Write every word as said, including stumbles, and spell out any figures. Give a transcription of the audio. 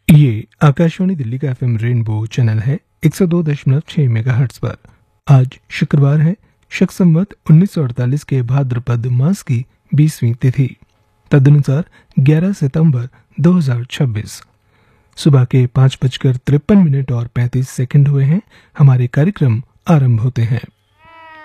ये आकाशवाणी दिल्ली का FM rainbow channel है एक सौ दो दशमलव छह मेगाहर्ट्ज पर। आज शुक्रवार है, शक संवत उन्नीस सौ अड़तालीस के भाद्रपद मास की बीसवीं तिथि, तदनुसार ग्यारह सितंबर दो हज़ार छब्बीस। सुबह के पाँच बजकर तिरपन मिनट और पैंतीस सेकंड हुए हैं। हमारे कार्यक्रम आरंभ होते हैं।